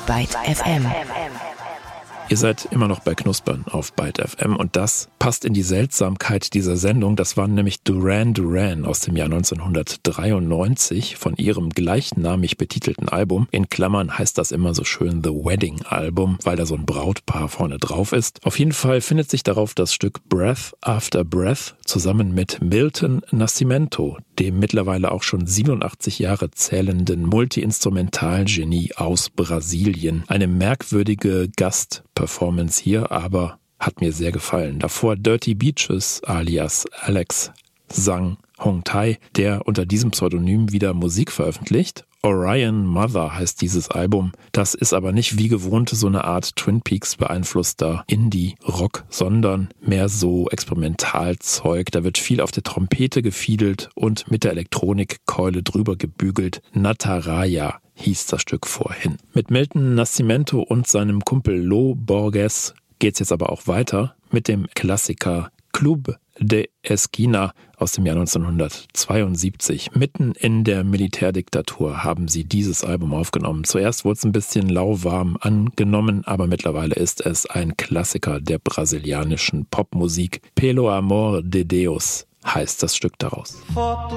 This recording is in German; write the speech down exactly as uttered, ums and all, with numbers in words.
Byte F M. Ihr seid immer noch bei Knuspern auf Byte F M und das passt in die Seltsamkeit dieser Sendung. Das waren nämlich Duran Duran aus dem Jahr neunzehnhundertdreiundneunzig von ihrem gleichnamig betitelten Album. In Klammern heißt das immer so schön The Wedding Album, weil da so ein Brautpaar vorne drauf ist. Auf jeden Fall findet sich darauf das Stück Breath After Breath zusammen mit Milton Nascimento, dem mittlerweile auch schon siebenundachtzig Jahre zählenden Multi-Instrumental-Genie aus Brasilien. Eine merkwürdige Gastperformance hier, aber hat mir sehr gefallen. Davor Dirty Beaches alias Alex Sang Hong Tai, der unter diesem Pseudonym wieder Musik veröffentlicht. Orion Mother heißt dieses Album. Das ist aber nicht wie gewohnt so eine Art Twin Peaks beeinflusster Indie-Rock, sondern mehr so Experimentalzeug. Da wird viel auf der Trompete gefiedelt und mit der Elektronikkeule drüber gebügelt. Nataraya hieß das Stück vorhin. Mit Milton Nascimento und seinem Kumpel Lo Borges geht's jetzt aber auch weiter mit dem Klassiker Club de Esquina aus dem Jahr neunzehnhundertzweiundsiebzig. Mitten in der Militärdiktatur haben sie dieses Album aufgenommen. Zuerst wurde es ein bisschen lauwarm angenommen, aber mittlerweile ist es ein Klassiker der brasilianischen Popmusik. Pelo Amor de Deus heißt das Stück daraus.